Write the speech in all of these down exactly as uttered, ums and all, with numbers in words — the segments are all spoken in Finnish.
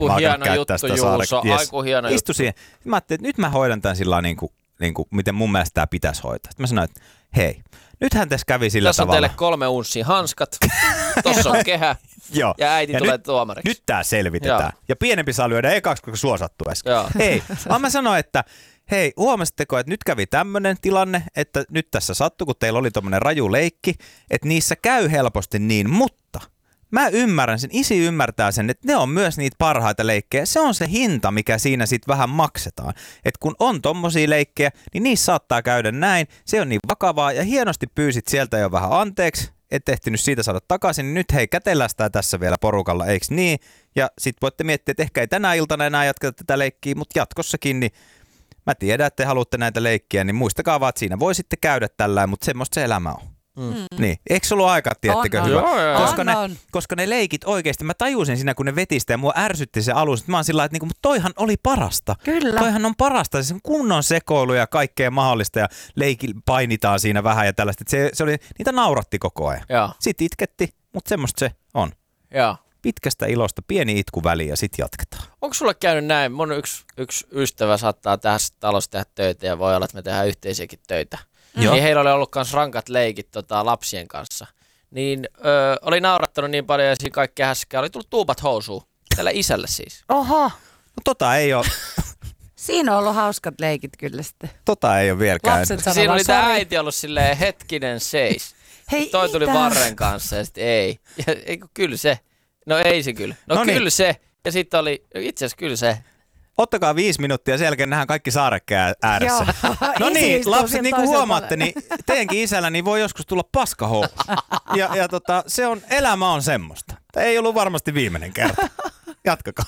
Aiku hieno juttu, Juuso. Yes. Aiku hieno Istu juttu. siihen. Mä ajattelin, että nyt mä hoidan tämän sillä niin kuin, niin kuin, miten mun mielestä tämä pitäisi hoitaa. Sitten mä sanoin, että hei, nythän tässä kävi sillä tässä tavalla. Tässä on teille kolme unssia hanskat. Tossa on kehä. Joo. Ja äiti ja tulee nyt, tuomariksi. Nyt tää selvitetään. Joo. Ja pienempi saa lyödä ekaksi, koska sua sattuu äsken. Joo. Hei, vaan mä sanoin, että hei, huomasitteko, että nyt kävi tämmönen tilanne, että nyt tässä sattui, kun teillä oli tommonen raju leikki, että niissä käy helposti niin, mutta mä ymmärrän sen, isi ymmärtää sen, että ne on myös niitä parhaita leikkejä. Se on se hinta, mikä siinä sitten vähän maksetaan. Että kun on tommosia leikkejä, niin niissä saattaa käydä näin. Se on niin vakavaa ja hienosti pyysit sieltä jo vähän anteeksi, et ehtinyt siitä saada takaisin, niin nyt hei, kätelästää tässä vielä porukalla, eiks niin? Ja sit voitte miettiä, että ehkä ei tänä iltana enää jatketa tätä leikkiä, mutta jatkossakin, niin mä tiedän, että te haluatte näitä leikkiä, niin muistakaa vaan, että siinä voi sitten käydä tällä, mutta semmoista se elämä on. Mm. Niin, eikö se ollut aika, tiettekö, on, hyvä? on. Joo, koska, on, ne, on. koska ne leikit oikeasti, mä tajusin siinä, kun ne vetistä ja mua ärsytti se alus, että mä oon sillä lailla, että niinku, mutta toihan oli parasta. Kyllä. Toihan on parasta, se kunnon sekoilu ja kaikkea mahdollista ja leiki painitaan siinä vähän ja tällaista. Se, se oli, niitä nauratti koko ajan. Joo. Sitten itketti, mutta semmoista se on. Joo. Pitkästä ilosta pieni itku väliin ja sitten jatketaan. Onko sulle käynyt näin? Mun yksi, yksi ystävä saattaa tässä talossa tehdä töitä ja voi olla, että me tehdään yhteisiäkin töitä. Mm. Niin heillä oli ollut myös rankat leikit tota, lapsien kanssa. Niin ö, oli naurattanut niin paljon ja siinä kaikkea häskää. Oli tullut tuupat housuun. Tällä isälle siis. Oho, No tota ei ole, siinä on ollut hauskat leikit kyllä sitten. tota ei ole vielä käynyt. Lapset sanovat, Siinä oli tää "Sori." äiti ollut silleen hetkinen seis. Hei, Toi tuli mitä? varren kanssa ja sitten ei. Ja, ei kun kyllä se. No ei se kyllä. No, No kyllä niin. se. Ja sitten oli itse asiassa kyllä se. Ottakaa viisi minuuttia, sen jälkeen nähdään kaikki saarekkeen ääressä. Joo. No Isi niin, istuu lapset, siinä niin kuin toisella huomaatte, niin teidänkin isällä niin voi joskus tulla paskahousu. Ja, ja tota, se on, elämä on semmoista. Tämä ei ollut varmasti viimeinen kerta. Jatkakaa.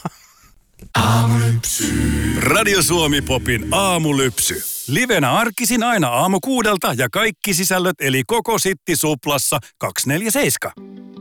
Radio Suomi Popin aamulypsy. Livenä arkisin aina aamu kuudelta ja kaikki sisällöt eli koko Sitti Suplassa kaksikymmentäneljä seitsemän.